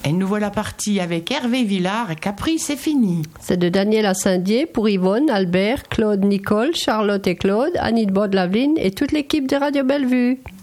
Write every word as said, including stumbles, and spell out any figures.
Et nous voilà partis avec Hervé Villard et Capri, c'est fini. C'est de Daniel à Saint-Dié pour Yvonne, Albert, Claude, Nicole, Charlotte et Claude, Annie de Baude-Laveline et toute l'équipe de Radio Bellevue.